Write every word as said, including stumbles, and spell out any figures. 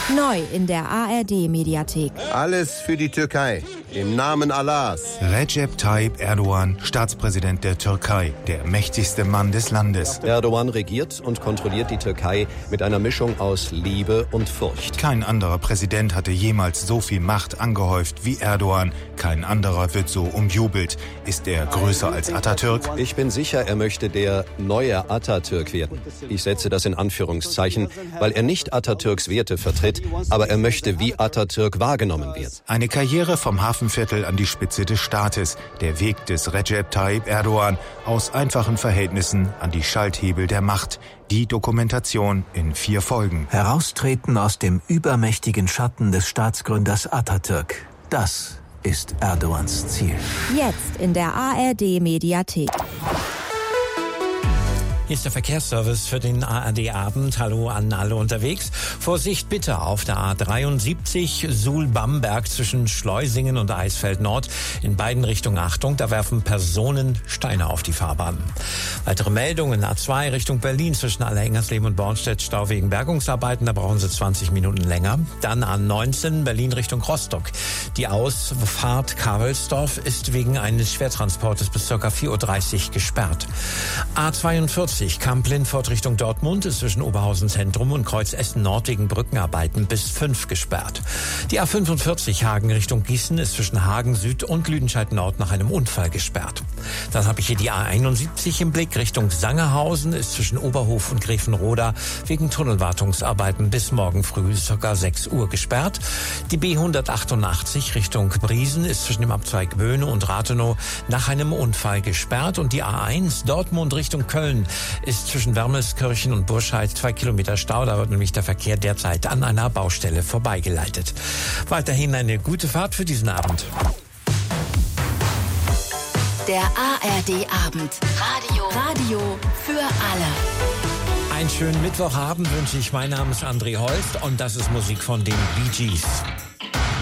Neu in der A R D-Mediathek. Alles für die Türkei. Im Namen Allahs. Recep Tayyip Erdogan, Staatspräsident der Türkei, der mächtigste Mann des Landes. Erdogan regiert und kontrolliert die Türkei mit einer Mischung aus Liebe und Furcht. Kein anderer Präsident hatte jemals so viel Macht angehäuft wie Erdogan. Kein anderer wird so umjubelt. Ist er größer als Atatürk? Ich bin sicher, er möchte der neue Atatürk werden. Ich setze das in Anführungszeichen, weil er nicht Atatürks Werte vertritt, aber er möchte wie Atatürk wahrgenommen werden. Eine Karriere vom Hafenviertel an die Spitze des Staates. Der Weg des Recep Tayyip Erdogan aus einfachen Verhältnissen an die Schalthebel der Macht. Die Dokumentation in vier Folgen. Heraustreten aus dem übermächtigen Schatten des Staatsgründers Atatürk. Das ist Erdogans Ziel. Jetzt in der A R D-Mediathek. Hier ist der Verkehrsservice für den A R D-Abend. Hallo an alle unterwegs. Vorsicht bitte auf der A dreiundsiebzig Suhl-Bamberg zwischen Schleusingen und Eisfeld Nord. In beiden Richtungen Achtung, da werfen Personen Steine auf die Fahrbahn. Weitere Meldungen: A zwei Richtung Berlin zwischen Allerhengersleben und Bornstedt, Stau wegen Bergungsarbeiten. Da brauchen Sie zwanzig Minuten länger. Dann A neunzehn Berlin Richtung Rostock. Die Ausfahrt Kavelsdorf ist wegen eines Schwertransportes bis ca. vier Uhr dreißig gesperrt. A zweiundvierzig Kamp-Lindfort Richtung Dortmund ist zwischen Oberhausen Zentrum und Kreuz Essen Nord wegen Brückenarbeiten bis fünf gesperrt. Die A fünfundvierzig Hagen Richtung Gießen ist zwischen Hagen Süd und Lüdenscheid Nord nach einem Unfall gesperrt. Dann habe ich hier die A einundsiebzig im Blick Richtung Sangerhausen ist zwischen Oberhof und Grevenroda wegen Tunnelwartungsarbeiten bis morgen früh ca. sechs Uhr gesperrt. Die B hundertachtundachtzig Richtung Briesen ist zwischen dem Abzweig Böhne und Rathenow nach einem Unfall gesperrt und die A eins Dortmund Richtung Köln ist zwischen Wermelskirchen und Burscheid zwei Kilometer Stau. Da wird nämlich der Verkehr derzeit an einer Baustelle vorbeigeleitet. Weiterhin eine gute Fahrt für diesen Abend. Der A R D-Abend. Radio. Radio für alle. Einen schönen Mittwochabend wünsche ich. Mein Name ist André Holst und das ist Musik von den Bee Gees.